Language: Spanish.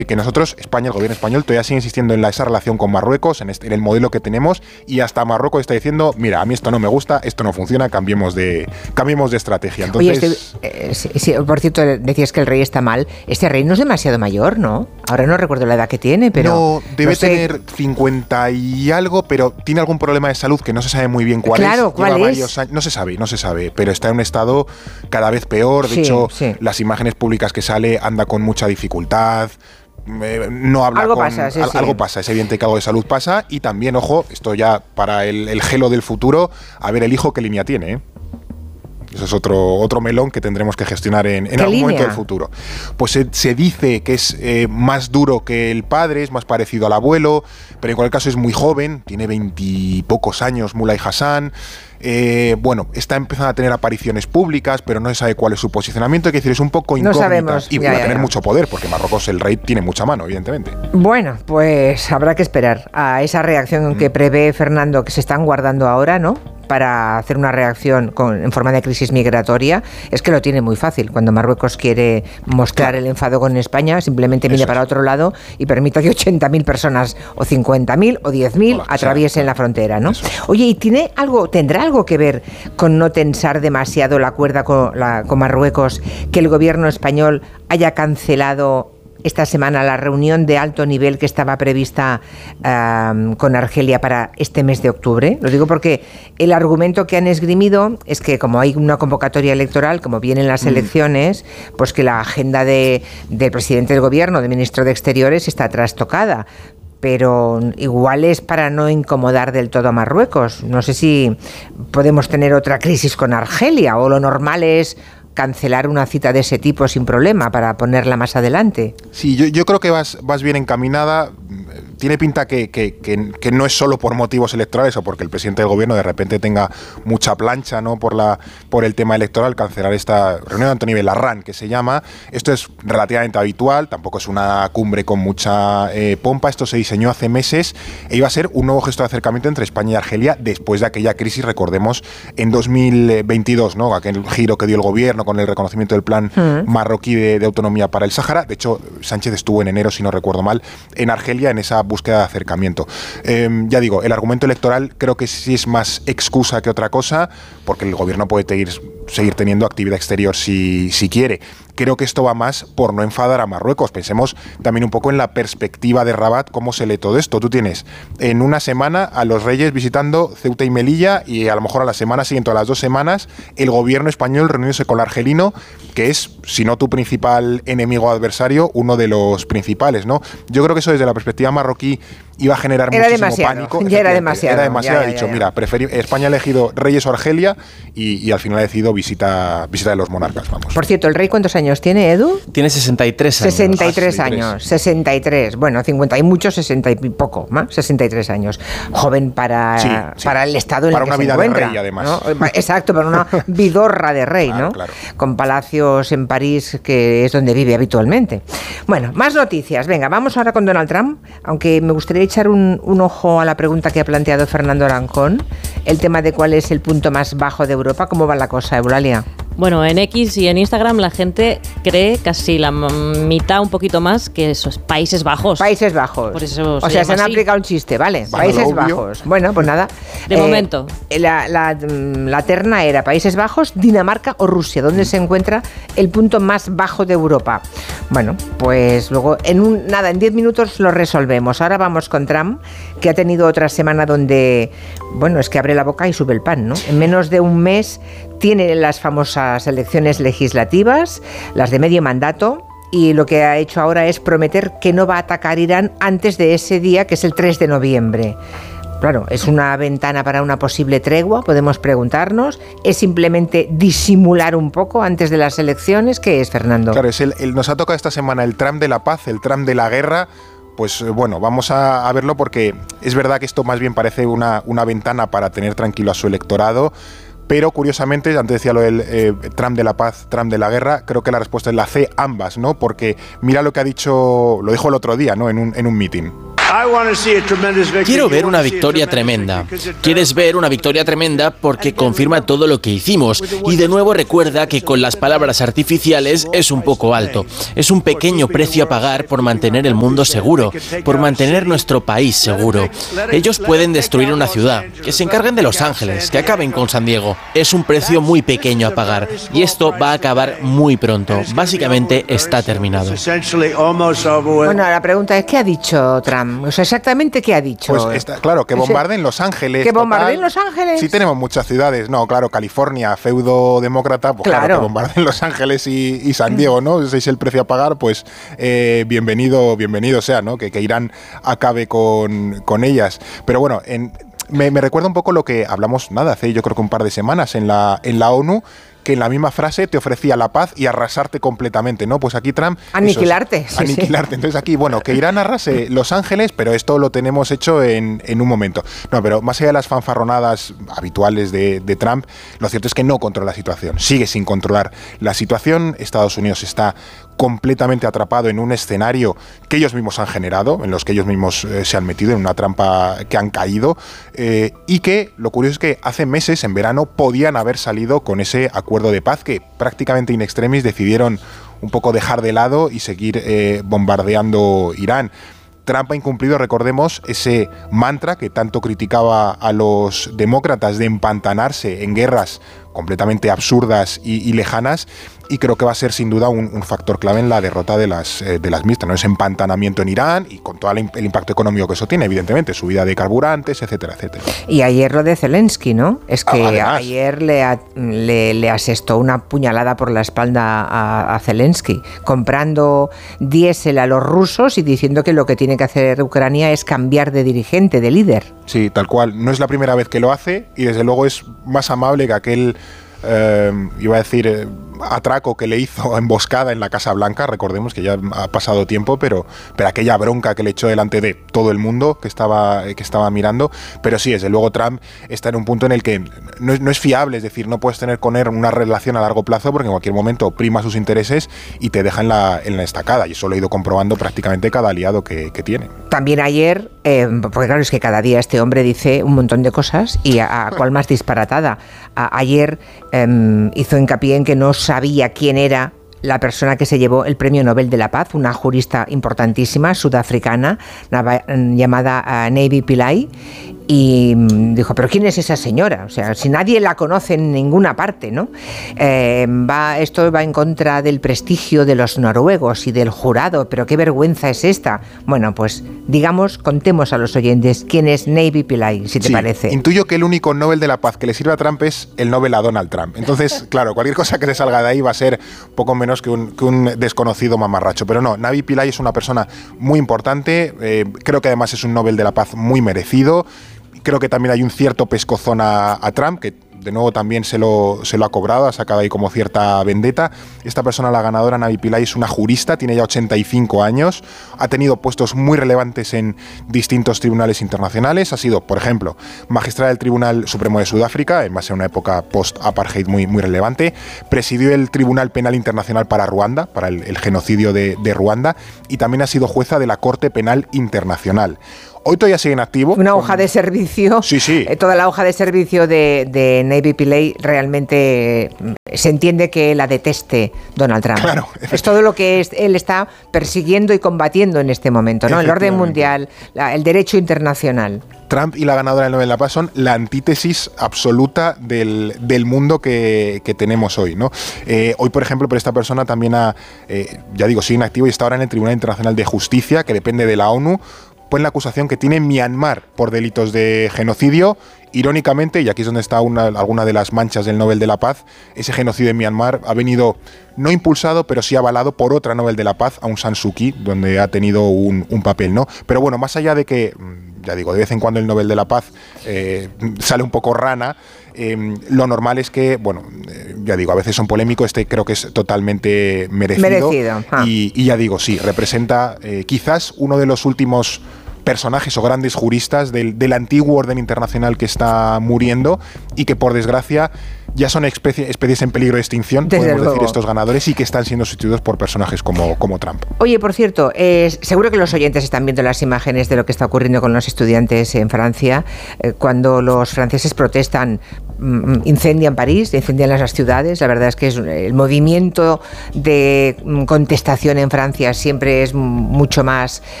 que nosotros, España, el gobierno español, todavía sigue insistiendo en esa relación con Marruecos, en el modelo que tenemos, y hasta Marruecos está diciendo, mira, a mí esto no me gusta, esto no funciona, cambiemos de estrategia. Entonces, oye, sí, por cierto, decías que el rey está mal. Este rey no es demasiado mayor, ¿no? Ahora no recuerdo la edad que tiene, pero... No, debe tener 50 y algo, pero tiene algún problema de salud que no se sabe muy bien cuál es. Claro, ¿cuál Lleva es? varios años, no se sabe, pero está en un estado cada vez peor. De hecho, las imágenes públicas que sale anda con mucha dificultad. No habla algo con... pasa, sí. Algo pasa, es evidente que algo de salud pasa. Y también, ojo, esto ya para el gelo del futuro, a ver el hijo qué línea tiene, ¿eh? Eso es otro melón que tendremos que gestionar en algún momento del futuro. Pues se dice que es más duro que el padre, es más parecido al abuelo, pero en cualquier caso es muy joven, tiene 20 y pocos años, Mulay Hassan. Bueno, está empezando a tener apariciones públicas, pero no se sabe cuál es su posicionamiento. Hay que decir, es un poco incógnita. No sabemos. Y va a tener mucho poder, porque Marruecos, el rey, tiene mucha mano, evidentemente. Bueno, pues habrá que esperar a esa reacción que prevé Fernando, que se están guardando ahora, ¿no?, para hacer una reacción en forma de crisis migratoria. Es que lo tiene muy fácil. Cuando Marruecos quiere mostrar el enfado con España, simplemente mire para otro lado y permita que 80.000 personas, o 50.000, o 10.000 atraviesen la frontera, ¿no? Oye, ¿y tendrá algo que ver con no tensar demasiado la cuerda con Marruecos que el gobierno español haya cancelado esta semana la reunión de alto nivel que estaba prevista con Argelia para este mes de octubre? Lo digo porque el argumento que han esgrimido es que como hay una convocatoria electoral, como vienen las elecciones, pues que la agenda del presidente del gobierno, del ministro de Exteriores, está trastocada. Pero igual es para no incomodar del todo a Marruecos. No sé si podemos tener otra crisis con Argelia, o lo normal es cancelar una cita de ese tipo sin problema para ponerla más adelante. Sí, yo creo que vas bien encaminada. Tiene pinta que no es solo por motivos electorales o porque el presidente del gobierno de repente tenga mucha plancha, ¿no?, por el tema electoral, cancelar esta reunión de alto nivel, la RAN, que se llama. Esto es relativamente habitual, tampoco es una cumbre con mucha pompa. Esto se diseñó hace meses e iba a ser un nuevo gesto de acercamiento entre España y Argelia después de aquella crisis, recordemos, en 2022, ¿no?, aquel giro que dio el gobierno con el reconocimiento del plan marroquí de autonomía para el Sáhara. De hecho, Sánchez estuvo en enero, si no recuerdo mal, en Argelia en esa búsqueda de acercamiento. Ya digo, el argumento electoral creo que sí es más excusa que otra cosa, porque el gobierno puede seguir teniendo actividad exterior si quiere. Creo que esto va más por no enfadar a Marruecos. Pensemos también un poco en la perspectiva de Rabat, cómo se lee todo esto. Tú tienes en una semana a los reyes visitando Ceuta y Melilla, y a lo mejor a la semana siguiente o a las 2 semanas el gobierno español reuniéndose con el argelino, que es, si no tu principal enemigo o adversario, uno de los principales, ¿no? Yo creo que eso desde la perspectiva marroquí iba a generar muchísimo pánico. Era demasiado. Ha dicho, mira, España ha elegido reyes o Argelia y al final ha decidido visita de los monarcas, vamos. Por cierto, ¿el rey cuántos años tiene, Edu? Tiene 63 años. 63 años, 63. Bueno, 50 y mucho, 60 y poco, ¿no? 63 años. Joven para el estado en el que se encuentra. Para una vida de rey, además. ¿No? Exacto, para una vidorra de rey, claro, ¿no? Claro. Con palacios en París, que es donde vive habitualmente. Bueno, más noticias. Venga, vamos ahora con Donald Trump, aunque me gustaría echar un ojo a la pregunta que ha planteado Fernando Arancón, el tema de cuál es el punto más bajo de Europa. ¿Cómo va la cosa, Eulalia? Bueno, en X y en Instagram la gente cree casi la mitad, un poquito más, que esos Países Bajos. Países Bajos. Por eso o sea, se han aplicado un chiste, ¿vale? Países Bajos. Bueno, pues nada. De momento. La terna era Países Bajos, Dinamarca o Rusia, donde se encuentra el punto más bajo de Europa. Bueno, pues luego en 10 minutos lo resolvemos. Ahora vamos con Trump, que ha tenido otra semana donde, bueno, es que abre la boca y sube el pan, ¿no? En menos de un mes tiene las famosas elecciones legislativas, las de medio mandato, y lo que ha hecho ahora es prometer que no va a atacar Irán antes de ese día, que es el 3 de noviembre. Claro, ¿es una ventana para una posible tregua? Podemos preguntarnos. ¿Es simplemente disimular un poco antes de las elecciones? ¿Qué es, Fernando? Claro, nos ha tocado esta semana el Trump de la paz, el Trump de la guerra. Pues bueno, vamos a verlo, porque es verdad que esto más bien parece una ventana para tener tranquilo a su electorado. Pero curiosamente, antes decía lo del Trump de la paz, Trump de la guerra, creo que la respuesta es la C, ambas, ¿no? Porque mira lo que lo dijo el otro día, ¿no?, en un meeting. Quiero ver una victoria tremenda. ¿Quieres ver una victoria tremenda? Porque confirma todo lo que hicimos. Y de nuevo recuerda que con las palabras artificiales es un poco alto. Es un pequeño precio a pagar por mantener el mundo seguro, por mantener nuestro país seguro. Ellos pueden destruir una ciudad, que se encarguen de Los Ángeles, que acaben con San Diego. Es un precio muy pequeño a pagar. Y esto va a acabar muy pronto. Básicamente está terminado. Bueno, la pregunta es, ¿qué ha dicho Trump? O sea, exactamente qué ha dicho. Pues está claro, que bombarden Los Ángeles. ¿Que bombardeen Los Ángeles? Sí tenemos muchas ciudades. No, claro, California, feudo demócrata, pues claro, que bombarden Los Ángeles y San Diego, ¿no? Ese es el precio a pagar, pues bienvenido sea, ¿no? Que Irán acabe con ellas. Pero bueno, me recuerda un poco lo que hablamos, hace yo creo que un par de semanas en la ONU, que en la misma frase te ofrecía la paz y arrasarte completamente, ¿no? Pues aquí Trump... Aniquilarte. Aniquilarte. Entonces aquí, bueno, que Irán arrase Los Ángeles, pero esto lo tenemos hecho en un momento. No, pero más allá de las fanfarronadas habituales de Trump, lo cierto es que no controla la situación, sigue sin controlar la situación. Estados Unidos está completamente atrapado en un escenario que ellos mismos han generado, en los que ellos mismos se han metido en una trampa que han caído, y que lo curioso es que hace meses, en verano, podían haber salido con ese acuerdo de paz que prácticamente in extremis decidieron un poco dejar de lado y seguir bombardeando Irán. Trump ha incumplido, recordemos, ese mantra que tanto criticaba a los demócratas de empantanarse en guerras completamente absurdas y lejanas, y creo que va a ser sin duda un factor clave en la derrota de las mixtas, ¿no? Ese empantanamiento en Irán y con todo el impacto económico que eso tiene, evidentemente, subida de carburantes, etcétera, etcétera. Y ayer lo de Zelensky, ¿no? Es que además, ayer le asestó una puñalada por la espalda a Zelensky, comprando diésel a los rusos y diciendo que lo que tiene que hacer Ucrania es cambiar de dirigente, de líder. Sí, tal cual. No es la primera vez que lo hace y desde luego es más amable que aquel... iba a decir atraco que le hizo emboscada en la Casa Blanca, recordemos que ya ha pasado tiempo, pero aquella bronca que le echó delante de todo el mundo que estaba mirando. Pero sí, desde luego Trump está en un punto en el que no es fiable, es decir, no puedes tener con él una relación a largo plazo porque en cualquier momento prima sus intereses y te deja en la estacada, y eso lo he ido comprobando prácticamente cada aliado que tiene. También ayer, porque claro, es que cada día este hombre dice un montón de cosas y a cuál más disparatada. Ayer hizo hincapié en que no sabía quién era la persona que se llevó el Premio Nobel de la Paz, una jurista importantísima, sudafricana, llamada Navi Pillay, y dijo, ¿pero quién es esa señora? O sea, si nadie la conoce en ninguna parte, ¿no? Esto va en contra del prestigio de los noruegos y del jurado, pero qué vergüenza es esta. Bueno, pues contemos a los oyentes quién es Navi Pillay, si te parece. Intuyo que el único Nobel de la Paz que le sirve a Trump es el Nobel a Donald Trump. Entonces, claro, cualquier cosa que se salga de ahí va a ser poco menos que un desconocido mamarracho. Pero no, Navi Pillay es una persona muy importante, creo que además es un Nobel de la Paz muy merecido. Creo que también hay un cierto pescozón a Trump, que de nuevo también se lo ha cobrado, ha sacado ahí como cierta vendetta. Esta persona, la ganadora, Navi Pillay, es una jurista, tiene ya 85 años, ha tenido puestos muy relevantes en distintos tribunales internacionales, ha sido, por ejemplo, magistrada del Tribunal Supremo de Sudáfrica, en base a una época post-apartheid muy relevante, presidió el Tribunal Penal Internacional para Ruanda, para el genocidio de Ruanda, y también ha sido jueza de la Corte Penal Internacional. Hoy todavía sigue en activo. Una hoja de servicio. Sí, sí. Toda la hoja de servicio de Navi Pillay realmente se entiende que la deteste Donald Trump. Claro. Es todo lo que él está persiguiendo y combatiendo en este momento, ¿no? El orden mundial, el derecho internacional. Trump y la ganadora del Nobel de la Paz son la antítesis absoluta del mundo que tenemos hoy, ¿no? Hoy, por ejemplo, pero esta persona también sigue en activo y está ahora en el Tribunal Internacional de Justicia, que depende de la ONU, pone la acusación que tiene Myanmar por delitos de genocidio. Irónicamente, y aquí es donde está alguna de las manchas del Nobel de la Paz, ese genocidio en Myanmar ha venido no impulsado, pero sí avalado por otra Nobel de la Paz, Aung San Suu Kyi, donde ha tenido un papel, ¿no? Pero bueno, más allá de que, de vez en cuando el Nobel de la Paz sale un poco rana, lo normal es que, a veces son polémicos, creo que es totalmente merecido. Y sí, representa quizás uno de los últimos personajes o grandes juristas del antiguo orden internacional que está muriendo y que, por desgracia, ya son especies en peligro de extinción, podemos decir, estos ganadores, y que están siendo sustituidos por personajes como Trump. Oye, por cierto, seguro que los oyentes están viendo las imágenes de lo que está ocurriendo con los estudiantes en Francia, cuando los franceses protestan, incendian París, incendian las ciudades. La verdad es que el movimiento de contestación en Francia siempre es mucho más